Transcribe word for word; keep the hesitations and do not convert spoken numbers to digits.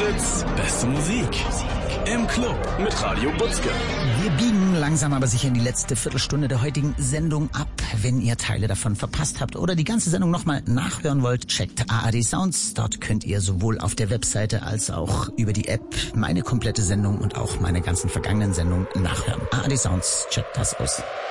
Fritz, beste Musik. Im Club mit Radio Butzke. Wir biegen langsam aber sicher in die letzte Viertelstunde der heutigen Sendung ab. Wenn ihr Teile davon verpasst habt oder die ganze Sendung nochmal nachhören wollt, checkt A A D Sounds. Dort könnt ihr sowohl auf der Webseite als auch über die App meine komplette Sendung und auch meine ganzen vergangenen Sendungen nachhören. A A D Sounds, checkt das aus.